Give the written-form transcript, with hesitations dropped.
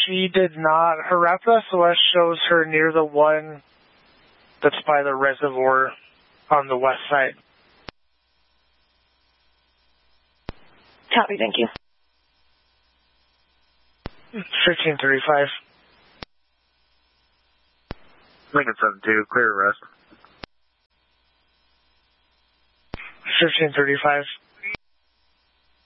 she did not. Her rapid SOS shows her near the one that's by the reservoir on the west side. Copy, thank you. 1535. Lincoln 7-2, clear arrest. 1535.